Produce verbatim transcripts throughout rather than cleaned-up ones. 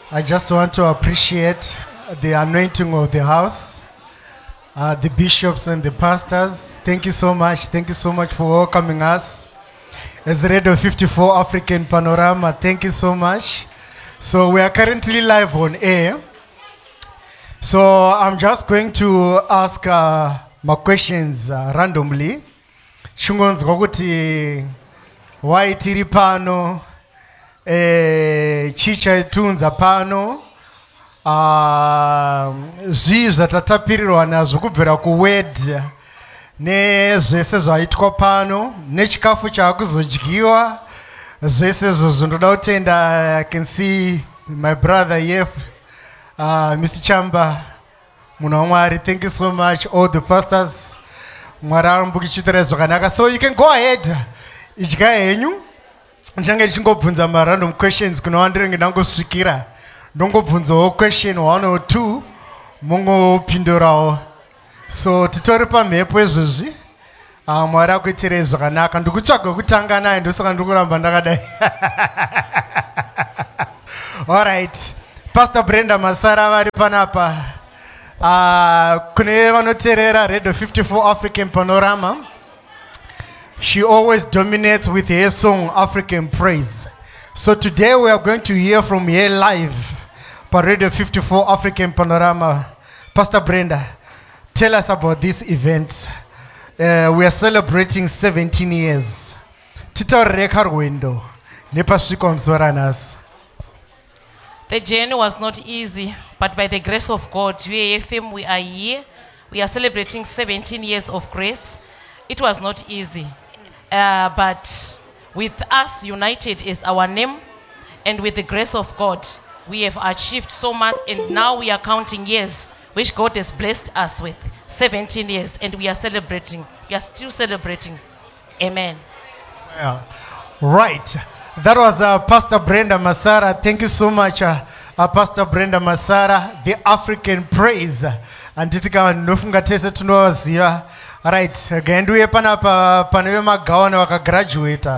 I just want to appreciate the anointing of the house, uh, the bishops and the pastors. Thank you so much. Thank you so much for welcoming us. As Radio fifty-four African Panorama, thank you so much. So we are currently live on air. So I'm just going to ask uh, my questions uh, randomly. Shungonzwa kuti why tiri pano, eh, chicha itunza pano, uh, zii zatatapirirwa nazo kubvira ku wed nezvese zvaitwa pano nechikafu chaakuzodyiwa zvese izvozvo ndoda kutenda. I can see my brother here, uh, Mister Chamba, munhu waMwari. Thank you so much, all the pastors. Mwari arambukichitira zvakanaka. So you can go ahead, idya henyu. Ndichange ndichingobvunza ma random questions kuno wandiringe ndangosvikira ndongobvunzawo question one or two mungopindurawo. So titori pamhepo izvozvi. Uh, Mwari akuitirei zvakanaka. Ndikutsvaga kutanga naye ndosaka ndikuramba ndakadai. Alright. Pastor Brenda Masara vari panapa. Uh, kune vanoteerera Radio fifty-four African Panorama. She always dominates with her song African Praise. So today we are going to hear from her live for Radio fifty-four African Panorama. Pastor Brenda, tell us about this event. Uh, we are celebrating seventeen years. Titaureka rwendo nepasvika muzora nhasi. The journey was not easy, but by the grace of God, U A F M, we are here. We are celebrating seventeen years of grace. It was not easy, uh, but with us united is our name, and with the grace of God, we have achieved so much, and now we are counting years, which God has blessed us with, seventeen years, and we are celebrating. We are still celebrating. Amen. Well, right. That was uh, Pastor Brenda Masara. Thank you so much, uh, uh, Pastor Brenda Masara, the African Praise. And titika nofunga tese tunowaziva. Right, genduye panapa panove magawana wakagraduata.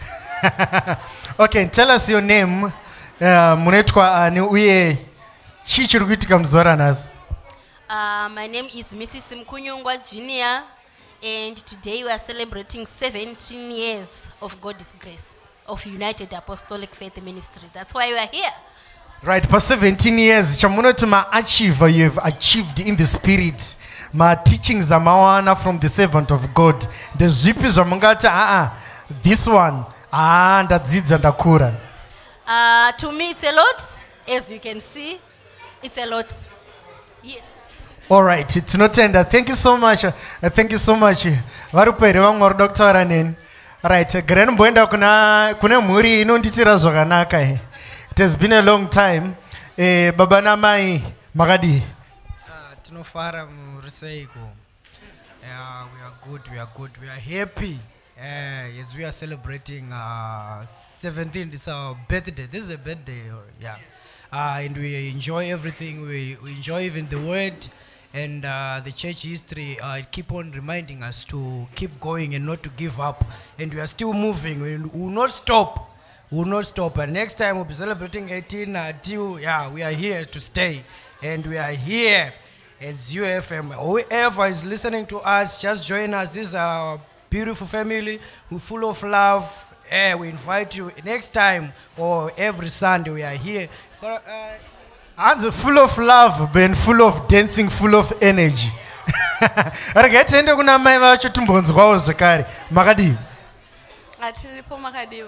Okay, tell us your name. Uh, Munaitwa ani uye chii chiri kuitika muzora nhasi? Uh, my name is Missus Mkunyungwa Junior, and today we are celebrating seventeen years of God's grace of United Apostolic Faith Ministry. That's why we are here. Right, for seventeen years, chamunoti ma achieve you have achieved in the spirit. Ma teachings amawana from the servant of God. The zipi zamungata ah ah this one ah ndadzidza ndakura. Uh, to me it's a lot, as you can see, it's a lot. Yes. All right, it's not tender. Thank you so much. Uh, thank you so much. Varupere vamwari Doctor Ranen. Right, Grenboenda kuna kuna muri inonditira zvakanaka. It has been a long time. Eh, baba na mai magadi. Uh, tinofara muruseiko. Yeah, we are good, we are good, we are happy. Uh, yes, we are celebrating uh, seventeenth. This is our birthday. This is a birthday, yeah. Uh, and we enjoy everything. We, we enjoy even the word. And uh, the church history uh, keep on reminding us to keep going and not to give up. And we are still moving. We will not stop. We will not stop. And next time we'll be celebrating eighteen. Uh, till, yeah, we are here to stay. And we are here as U F M. Whoever is listening to us, just join us. This is our beautiful family. We're full of love. Yeah, we invite you next time or every Sunday we are here. But, uh, and full of love, been full of dancing, full of energy. Regete kuna mai vacho tumbonzwawo zvakare. Makadi. Atiripo makadiwo.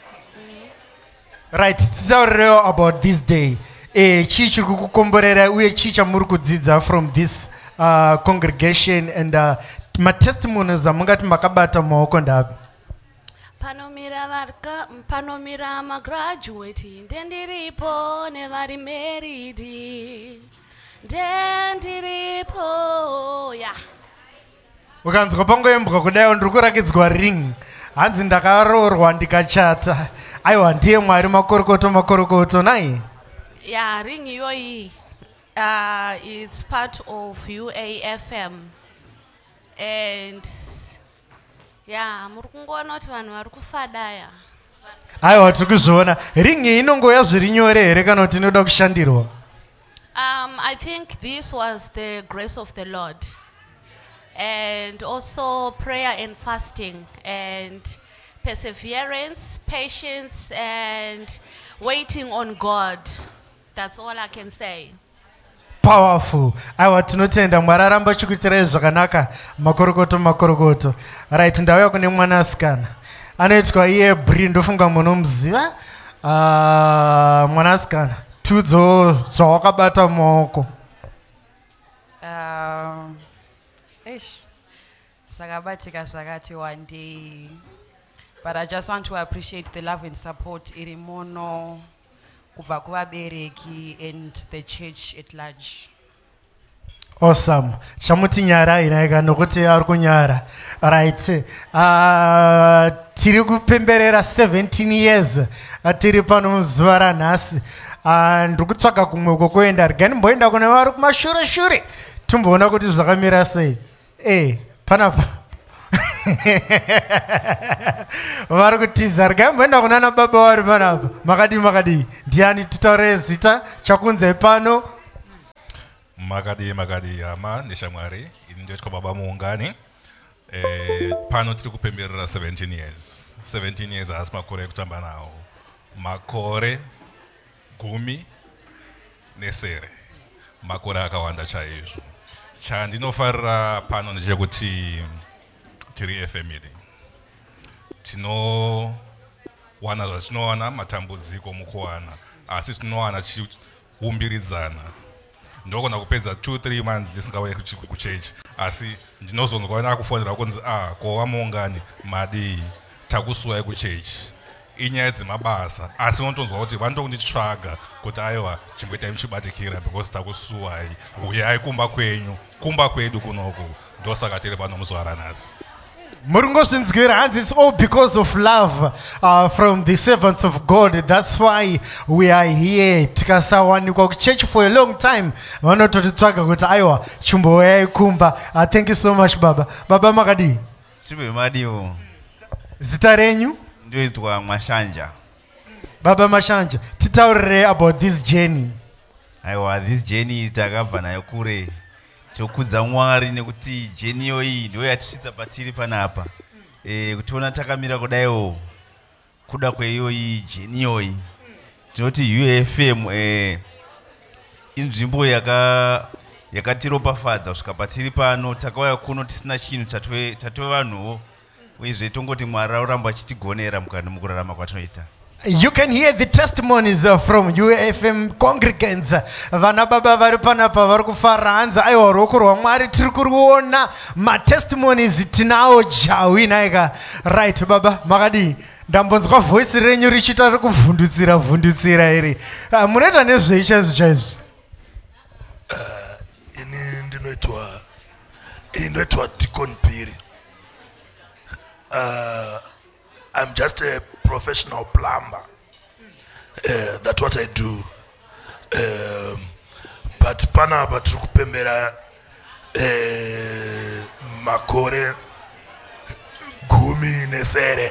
Right, titaurirewo about this day. Eh, chii chiri kukukomborera uye chii chamuri kudzidza from this uh, congregation, and uh, matestimonies amungati makabata mumaoko ndapi? Panomira varka, panomira magraduate, ndendiripo nevari married, ndendiripo, yeah. Ukanzwa pangoimbwa kudai ndiri kurakidzwa ring, hanzi ndakaroorwa ndikachata. Aiwa ndiye Mwari makorokoto makorokoto nai. Yeah, ring iyoyi. Uh, it's part of U A F M, and yeah, muri kungoona kuti vanhu vari kufadaya. aiwa tiri kuzviona. Ringi inongoya zviri nyore here kana kuti inoda kushandirwa? Um, I think this was the grace of the Lord. And also prayer and fasting and perseverance, patience, and waiting on God. That's all I can say. Powerful. Aiwa tinotenda Mwari aramba chikuitirai zvakanaka makorokoto makorokoto. Right, ndauya kune mwanasikana. Anoitwa iye Bri, ndofunga munomuziva. Uh, mwanasikana. Tudzo zvawakabata mumaoko. Um, ish, zvakabatika zvakati one day, but I just want to appreciate the love and support iri muno kubva kuvabereki and the church at large. Awesome. Chamuti nyara inaika nokuti ari kunyara. Right. Uh, tiri kupemberera seventeen years. Tiri pano muzuva ranhasi. Ndiri kutsvaga kumwe kwokuenda. Regai ndimboenda kune vari kumashure shure. Timboona kuti zvakamira sei. Eh, panapa. Vari kutiza. Regai ndimboenda kunana baba vari panapa. Makadi makadi. Ndiani titaure zita chakunze pano? Makadi makadi ama neshamwari indiyotwa baba muungani. Eh, pano tiri kupemberera seventeen years. seventeen years asi makore ekutamba nawo. Makore gumi nesere. Makore akawanda chaizvo. Chandinofarira pano ndechekuti tiri efamily. Tino wana zvatinowana matambudziko mukuwana asi tinowana chiumbiridzana. Ndogona kupedza two three months ndisingauye kuchechi asi ndinozongoona kufonera kunzi ah kowa muungani madi takusuwai kuchechi inyaya dzemabasa asi unotonzwa kuti vanondonditsvaga kuti aiwa chimboitai muchibatikira because takusuwai uyai kumba kwenyu kumba kwedu kunoko ndosaka tiri pano muzuva ranhasi. And it's all because of love uh, from the servants of God. That's why we are here. Tikasawanikwa kuchurch for a long time. Vanototitsvaga kuti aiwa chimboyai kumba. Uh, thank you so much baba. Baba makadi. Chibe madiwo. Zita renyu? Ndoitwa Mashanja. Baba Mashanja, titaurire about this journey. Aiwa, this journey takabva nayo kure. Chokudza Mwari nekuti jeniyo iyi ndiyo yatisvitsa patiri panapa. Eh, kutiona takamira kudaiwo kuda kweiyo iyi jeniyo iyi. Tinoti U F M eh inzvimbo yaka yakatiropafadza kusvika patiri pano. Takauya kuno tisina chinhu tatove tatove vanhuwo. Uyezve tongoti Mwari aramba achitigonera mukati mukurarama kwatinoita. You can hear the testimonies uh, from U F M congregants. Vana baba vari panapa vari kufara hanzi aiwa ruoko rwaMwari tiri kuona ma testimonies tinawo jawi naika. Right baba makadi ndambonzwa voice renyu richiita kuvhundutsira vhundutsira iri. Uh, munoita nezvei chaizvo chaizvo? Uh, ini ndinoitwa inoitwa Deacon Piri. Uh, I'm just a professional plumber. Uh, that's what I do. Um, but pana batri kupembera uh, makore gumi nesere.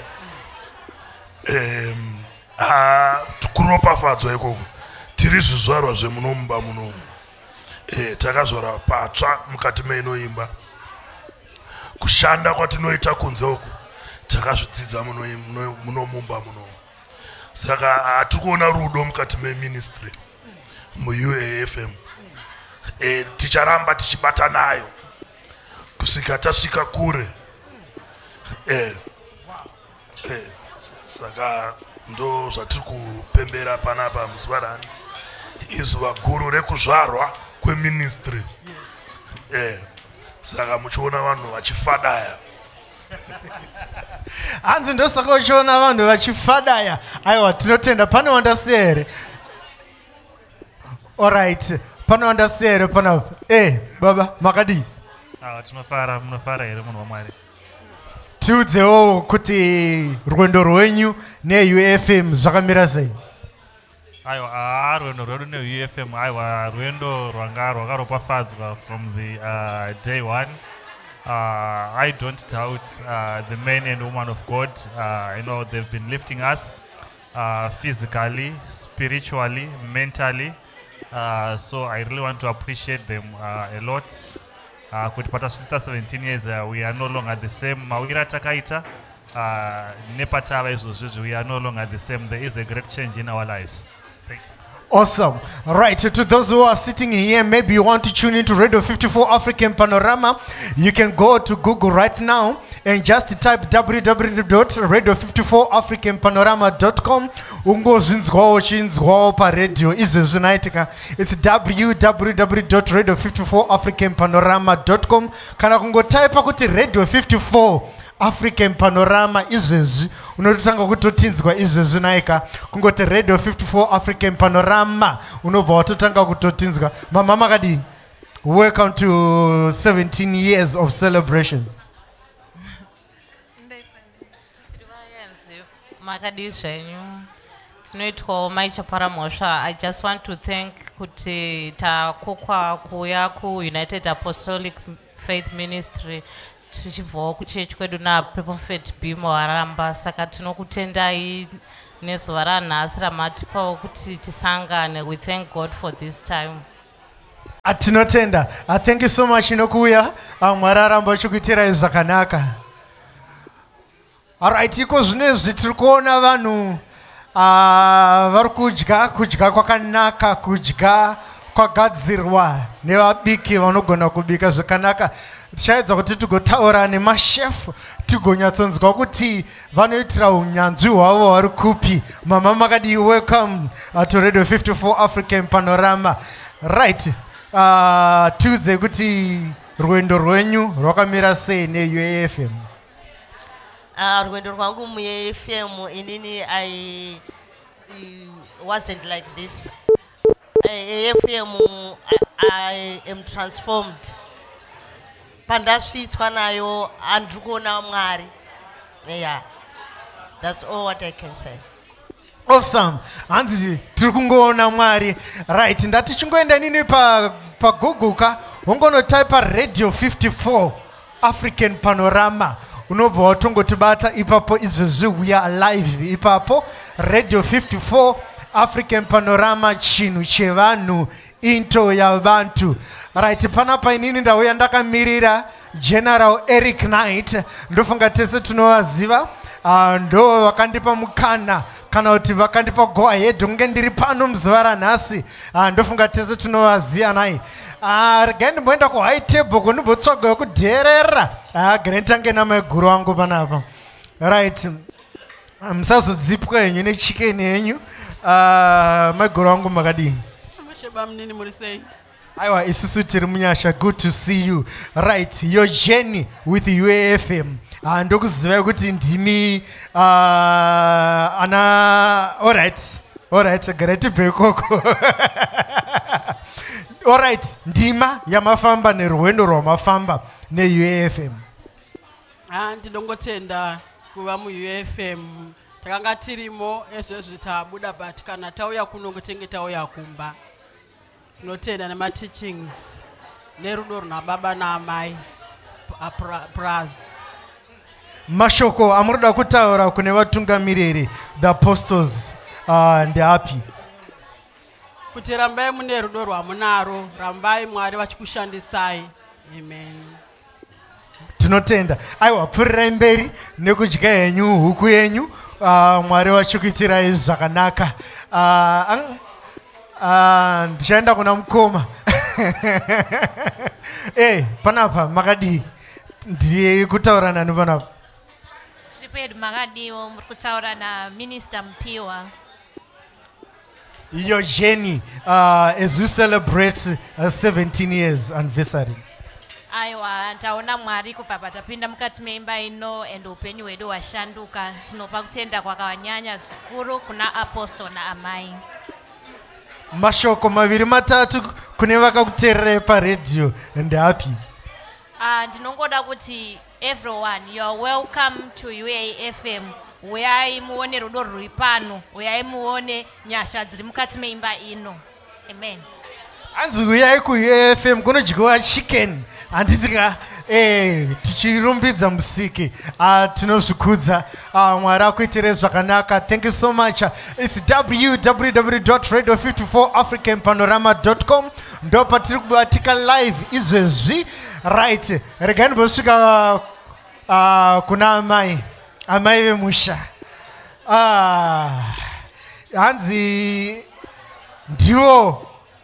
Um, ah, tukuropafadzwa ikoko. Tiri zvizvarwa zvemunomba muno. Eh, takazvara patsva mukati meinoimba. Kushanda kwatinoita kunze uku. Takazvidzidza muno muno mumba muno. Saka hatikuona rudo mukati meministry mu U A F M. Eh, ticharamba tichibata nayo kusvika tasvika kure. Eh, eh, saka ndo zvatiri kupembera panapa muzuva rani izuva guru rekuzvarwa kweministry. Eh, saka muchiona vanhu vachifadaya. Hanzi ndosaka uchiona vanhu vachifadaya. Aiwa tinotenda panowanda sere. Alright, panowanda sere panapa. Eh, baba makadi. Ah, tinofara munofara here munhu waMwari. Tiudzewo kuti rwendo rwenyu ne-U F M zvakamira sei? Aiwa, ah, rwendo rwedu ne-U F M aiwa rwendo rwanga rwakaropafadzwa from the uh, day one. Uh, I don't doubt uh, the men and women of God. Uh, I know they've been lifting us uh, physically, spiritually, mentally. Uh, so I really want to appreciate them uh, a lot. Uh, kuti patasvitsa seventeen years, uh, we are no longer the same. Mawira takaita, uh, nepatava izvozvo, we are no longer the same. There is a great change in our lives. Thank you. Awesome. Right, to those who are sitting here, maybe you want to tune into Radio fifty-four African Panorama, you can go to Google right now and just type w w w dot radio fifty-four african panorama dot com. Ungozvinzwawo chinzwawo paradio izvo zvinoitika. It's w w w dot radio fifty-four african panorama dot com. Kana kungotypa kuti Radio fifty-four African Panorama izvezvi unototanga kutotinzwa izvezvi naika kungoti Radio fifty-four African Panorama unobva watotanga kutotinzwa. Mama makadi, welcome to seventeen years of celebrations. Makadi zvenyu tinoitwawo maichaparamhosva. I just want to thank kuti takokwa kuuya kuUnited Apostolic Faith Ministry tichibvawo kuchechi kwedu naProfet Bhimo Waramba. Saka tinokutendai nezuva ranhasi ramatipawo kuti tisangane. We thank God for this time. Atinotenda. I thank you so much inokuya Mwari aramba achikuitirai zvakanaka. Alright, iko zvinezvi tiri kuona vanhu vari kudya kudya kwakanaka, kudya kwagadzirwa nevabiki vanogona kubika zvakanaka. Tichaedza kuti tigotaura nemashefu tigonyatsonzwa kuti vanoitira unyanzvi hwavo vari kupi. Mama makadi, welcome uh, to Radio fifty-four African Panorama. Right, uh, tiudze kuti rwendo rwenyu rwakamira sei neU A F M? Uh, rwendo rwangu mu A F M inini I, I wasn't like this. A F M I, I am transformed. Pandasvitswa nayo andiri kuona Mwari. Yeah, that's all what I can say. Awesome. Hanzi tiri kungoona Mwari. Right, ndati chingoenda nini pa pa Google ka ungono type Radio fifty-four African Panorama. Unobva watongotibata ipapo izvezvi we are live ipapo Radio fifty-four African Panorama, chinhu chevanhu, into yavantu. Right, panapa inini ndauya ndakamirira General Eric Knight. Ndofunga tese tinovaziva. Uh, ndo vakandipa mukana kana kuti vakandipa go ahead kunge ndiri pano muzuva ranhasi. Uh, ndofunga tese tinovaziva nai. Uh, regai ndimboenda kuhigh table kundibotsvaga yokudherera. Uh, grentange namaguru angu panapa. Right, musazodzipwa henyu nechicken yenyu. Uh, maguru angu makadii? Aiwa, isusu tiri munyasha. Good to see you. Right, your journey with U A F M. Uh, ndokuziva kuti ndimi uh, ana alright alright great bekoko. Alright, ndima yamafamba nerwendo rwamafamba neU A F M. Ah, ndinongotenda kuva mu U A F M. Takanga tirimo ezvezvo tabuda but kana tauya kuno ngotenge tauya kumba. Tinotenda nema teachings nerudo runa baba naamai praz. Mashoko amuroda kutaura kune vatungamiriri, the apostles, uh, ndeapi? Kuti rambai mune rudo rwamunaro, rambai Mwari vachikushandisai. Amen. Tinotenda. Aiwa, pfurirai mberi nekudya henyu, huku yenyu, uh, Mwari vachikuitirai zvakanaka. Uh, uh, ndichaenda kuna mukoma. Eh, panapa makadii? Ndiye kutaura nani panapa? Tiripedu makadiwo muri kutaura na Minister Mpiwa. Your journey uh, as we celebrate a seventeen years anniversary. Aiwa, taona Mwari kubva patapinda mukati meimba ino and upenyu hwedu hwashanduka. Tinopa kutenda kwakanyanya zvikuru kuna apostle naamai. Mashoko maviri matatu kune vakakuteererai paradio ndeapi? Uh, ndinongoda kuti everyone, you are welcome to U A F M. Uyai muone rudo ruri pano, uyai muone nyasha dziri mukati meimba ino. Amen. Anzi uyai ku U A F M kunodyiwa chicken. Handitika Eh, tichirumbidza musiki. Ah, tinozvikudza. Ah, Mwari akuitire zvakanaka. Thank you so much. It's w w w dot radio five four african panorama dot com. Ndo patiri kubatika live izvezvi. Right. Regani bosvika uh, kuna amai. Amai vemusha. Ah, hanzi ndiwo.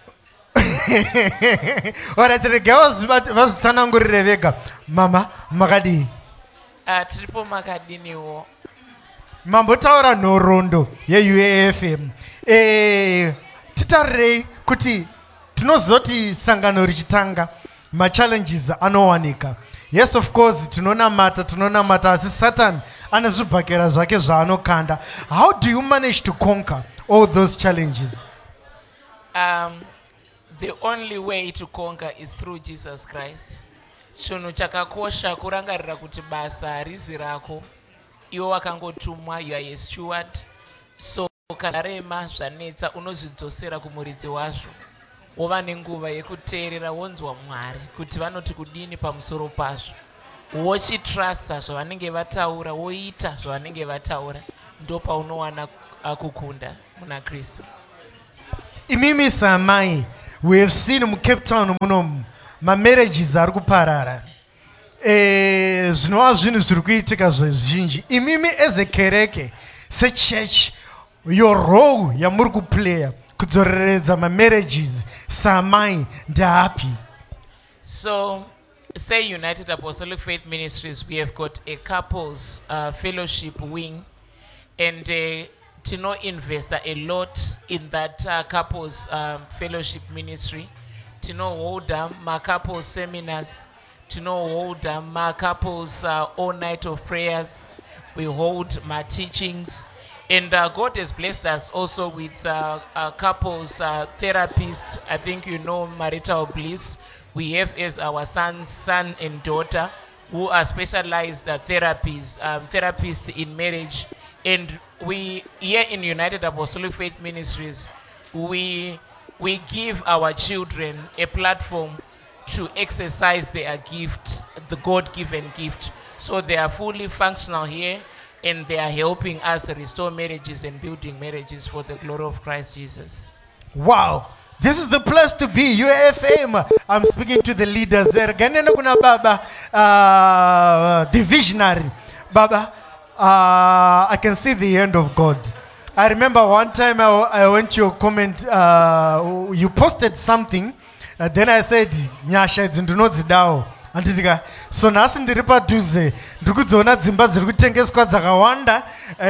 Alright, regaos vazitsanangurire vega. Mama, makadii? Ah, tiripo makadiniwo. Mambotaura nhoroondo ye-U A F M. Eh, titarirei kuti tinozoti sangano richitanga ma-challenges anowanika. Yes, of course, tinonamata, tinonamata, asi Satan ane zvibhakera zvake zvaanokanda. How do you manage to conquer all those challenges? Um, the only way to conquer is through Jesus Christ. Chinhu chakakosha kurangarira kuti basa harizi rako. Iwe wakangotumwa, you are a steward. So kana rema zvanetsa unozvidzosera kumuridzi wazvo. Wova nenguva yekuteerera wonzwa Mwari kuti vanoti kudini pamusoro pazvo. Wochitrasta zvavanenge vataura, woita zvavanenge vataura. Ndo paunowana kukunda muna Kristu. Imimi samai, we have seen in Cape Town munomu ma marriages ari kuparara. Eh, zvinova zvinhu zviri kuitika zvizhinji. Imimi as a kereke, se church, your role yamuri kuplaya kudzoreredza ma marriages samai ndapi. So, say United Apostolic Faith Ministries, we have got a couples uh, fellowship wing, and uh, to know invest a lot in that uh, couples um, fellowship ministry, to know hold um, my couples seminars, to know hold um, my couples uh, all night of prayers. We hold my teachings, and uh, God has blessed us also with uh, uh, couples uh, therapists. I think you know marital bliss. We have as our son, son and daughter who are specialized uh, therapies, um, therapists in marriage. And we, here in United Apostolic Faith Ministries, we, we give our children a platform to exercise their gift, the God-given gift. So they are fully functional here, and they are helping us restore marriages and building marriages for the glory of Christ Jesus. Wow. This is the place to be, U A F M. I'm speaking to the leaders there. Ganena kuna baba, uh, the visionary. Baba, uh, I can see the hand of God. I remember one time I, I went to your comment, uh, you posted something, uh, then I said, Nyasha, it's ndinodzidao. Anditika, so nasi ndiri padhuze, ndiri kudziona dzimba dziri kutengeswa dzakawanda,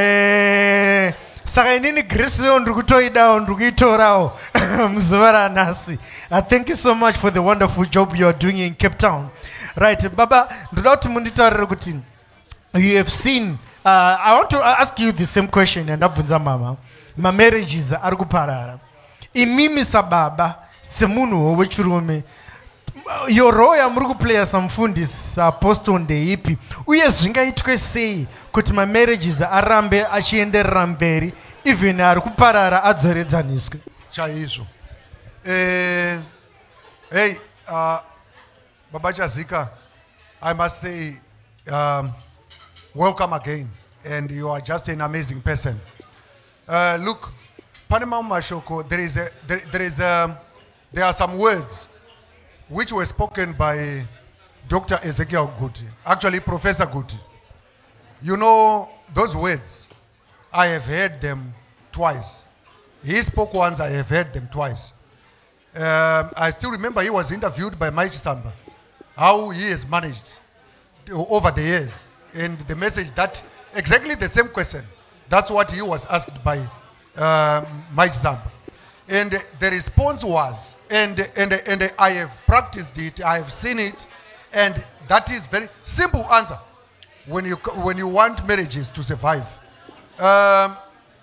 eh, saka inini grace yo ndiri kutoidawo, ndiri kuitorawo muzuva ranhasi. Uh, thank you so much for the wonderful job you are doing in Cape Town. Right, Baba, ndoda kuti munditaurire kuti you have seen, uh, I want to ask you the same question and ndabvunza mama. Ma marriages ari kuparara. Imimi sababa, semunhu wechirume, your role yamuri kuplaya samufundisi apostle ndeipi, uye zvingaitwe sei kuti ma marriages arambe achienderera mberi even ari kuparara adzoredzaniswe? Chaizvo. Eh, hey, uh, Baba Chazika, I must say um, welcome again, and you are just an amazing person. Uh, look, Panama Mashoko, there is a, there, there is a, there are some words which were spoken by Doctor Ezekiel Guti, actually Professor Guti. You know, those words, I have heard them twice. He spoke once, I have heard them twice. Um, I still remember he was interviewed by Mike Samba, how he has managed over the years. And the message that, exactly the same question, that's what he was asked by uh, Mike Samba. And the response was, and, and, and I have practiced it, I have seen it, and that is very simple answer when you, when you want marriages to survive. Um,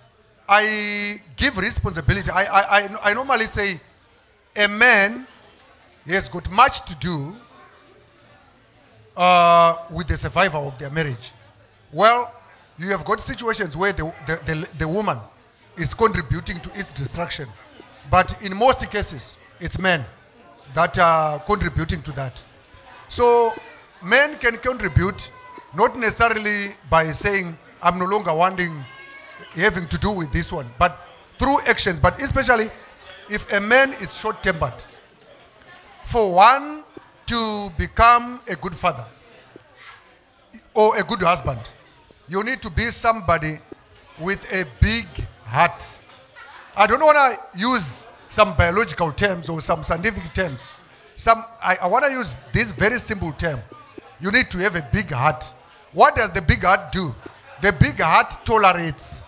I give responsibility. I, I, I, I normally say a man has got much to do uh, with the survival of their marriage. Well, you have got situations where the, the, the, the woman is contributing to its destruction. But in most cases, it's men that are contributing to that. So men can contribute, not necessarily by saying, I'm no longer wanting having to do with this one, but through actions, but especially if a man is short-tempered. For one to become a good father or a good husband, you need to be somebody with a big heart. I don't want to use some biological terms or some scientific terms. Some, I, I want to use this very simple term. You need to have a big heart. What does the big heart do? The big heart tolerates.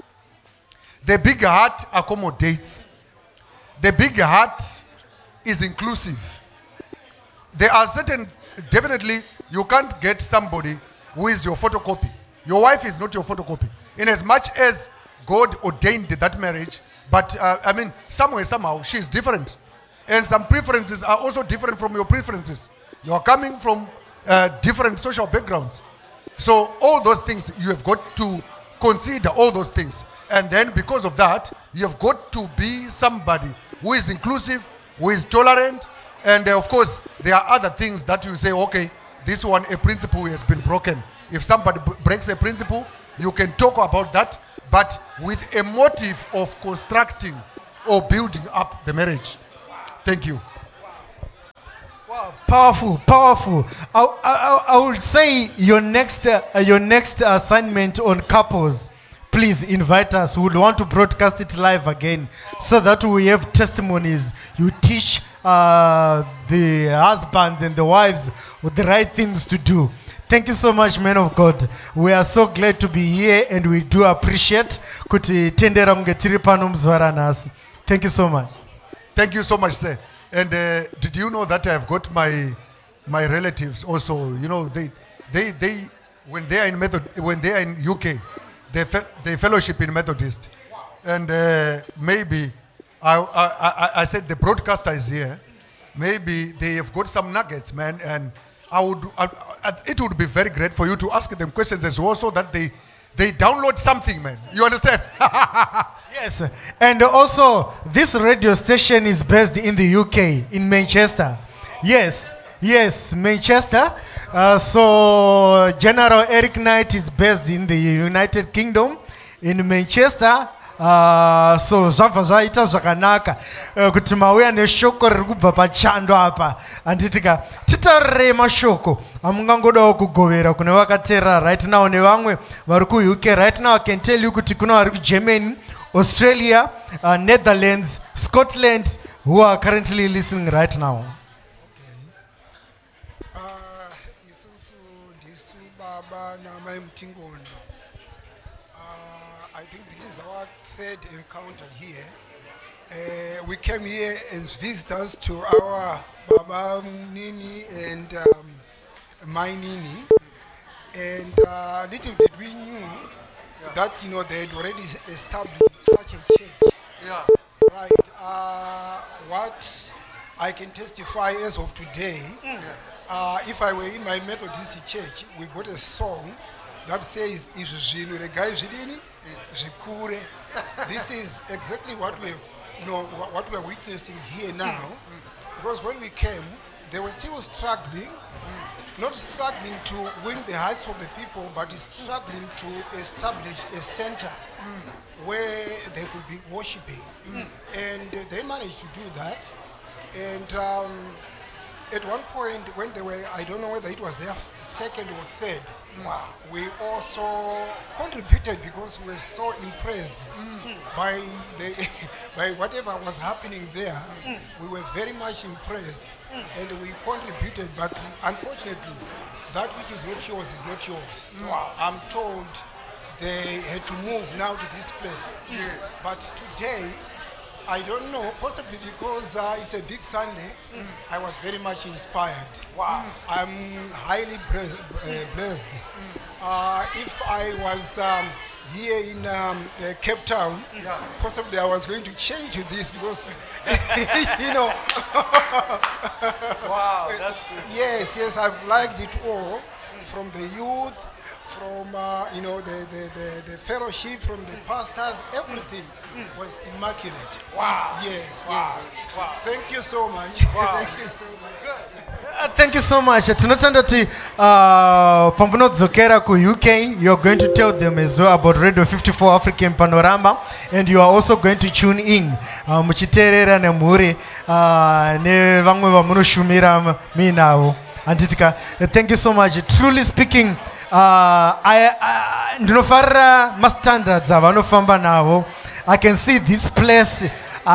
The big heart accommodates. The big heart is inclusive. There are certain, definitely, you can't get somebody who is your photocopy. Your wife is not your photocopy. In as much as God ordained that marriage, but uh, I mean, somewhere, somehow, she is different. And some preferences are also different from your preferences. You are coming from uh, different social backgrounds. So all those things, you have got to consider all those things. And then because of that, you have got to be somebody who is inclusive, who is tolerant. And uh, of course, there are other things that you say, okay, this one, a principle has been broken. If somebody b- breaks a principle, you can talk about that, but with a motive of constructing or building up the marriage. Thank you. Wow, powerful, powerful. I, I, I would say your next, uh, your next assignment on couples, please invite us. We would want to broadcast it live again so that we have testimonies. You teach uh, the husbands and the wives with the right things to do. Thank you so much, men of God. We are so glad to be here and we do appreciate kuti tendera mungetiri pano muzvara nhasi. Thank you so much. Thank you so much, sir. And uh, did you know that I've got my my relatives also? You know, they they they when they are in Method, when they are in U K, they fe- they fellowship in Methodist, and uh, maybe I, I I I said the broadcaster is here. Maybe they have got some nuggets, man, and I would I, I, it would be very great for you to ask them questions as well, so that they they download something, man. You understand? Yes, and also this radio station is based in the U K, in Manchester. Yes, yes, Manchester. Uh, so General Eric Knight is based in the United Kingdom, in Manchester. Uh, so zvabva zvaita zvakanaka uh, kuti mauya neshoko riri kubva pachando apa anditika titarirei mashoko amungangodawo kugovera kune vakateerera right now nevamwe vari ku U K right now. I can tell you kuti kuna vari kuGermany, Australia, uh, Netherlands, Scotland, who are currently listening right now. Isusu ndisu baba namai Mtingondo. I think this is our third encounter here. Uh, we came here as visitors to our Baba Nini and um, my Nini. And uh, little did we knew that, you know, they had already established such a church. Yeah. Right. Uh, what I can testify as of today, mm. uh, if I were in my Methodist church, we've got a song that says, this is exactly what we have, you know, what we are witnessing here now. Because when we came, they were still struggling, not struggling to win the hearts of the people, but struggling to establish a center where they could be worshiping. And they managed to do that. And um, at one point, when they were, I don't know whether it was their second or third, wow. we also contributed because we were so impressed mm. by the by whatever was happening there. Mm. We were very much impressed, mm. and we contributed. But unfortunately, that which is not yours is not yours. Mm. Wow. I'm told they had to move now to this place. Yes. But today, I don't know, possibly because uh, it's a big Sunday, mm. I was very much inspired. Wow. I'm highly blessed. Uh, blessed. Mm. Uh, if I was um, here in um, uh, Cape Town, yeah. possibly I was going to change to this because, you know. Wow, that's good. Yes, yes, I've liked it all, mm. from the youth, from uh, you know the, the, the, the fellowship, from the pastors, everything was immaculate. Wow. Yes, Wow. yes. Wow. Thank you so much. Wow. Thank you so much. Uh, thank you so much. Tinotenda kuti uh, pamunodzokera ku U K, you are going to tell them as well about Radio fifty-four African Panorama, and you are also going to tune in uh, muchiteerera nemhuri uh, nevamwe vamunoshumira minavo. Anditika, uh, thank you so much. Truly speaking, uh, I, I, ndinofarira mastandards avanofamba navo. I can see this place.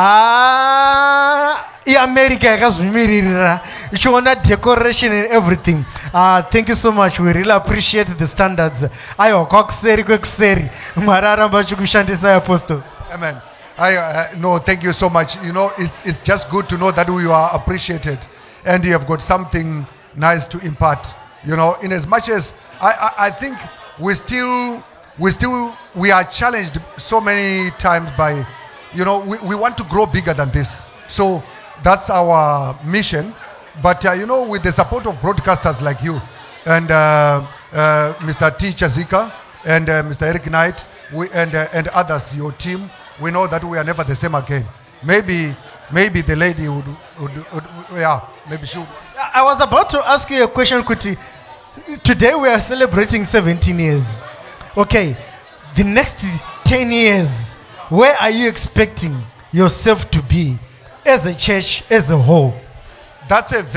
Ah, iAmerica yakazvimirira ichiona decoration and everything. Uh, thank you so much. We really appreciate the standards. Aiwa kwakuseri kwekuseri. Mwari aramba achikushandisa apostle. Amen. I, uh, no, thank you so much. You know, it's, it's just good to know that we are appreciated and you have got something nice to impart. You know, in as much as I, I, I think we still, we still, we are challenged so many times by, you know, we, we want to grow bigger than this. So that's our mission. But, uh, you know, with the support of broadcasters like you and uh, uh, Mister T. Chazika and uh, Mister Eric Knight we, and, uh, and others, your team, we know that we are never the same again. Maybe, maybe the lady would, would, would, would yeah, maybe she would. I was about to ask you a question, Kuti. Today we are celebrating seventeen years. Okay, the next ten years, where are you expecting yourself to be as a church, as a whole? That's a